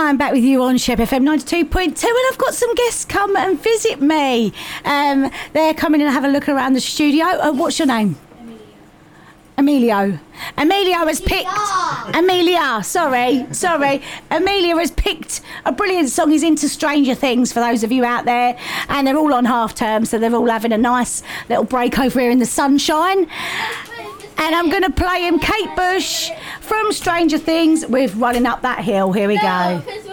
I'm back with you on Shep FM 92.2, and I've got some guests come and visit me. They're coming and have a look around the studio. What's your name? Emilio has picked... Sorry. Amelia has picked a brilliant song. He's into Stranger Things, for those of you out there. And they're all on half term, so they're all having a nice little break over here in the sunshine. And I'm going to play him Kate Bush from Stranger Things with Running Up That Hill. Here we go.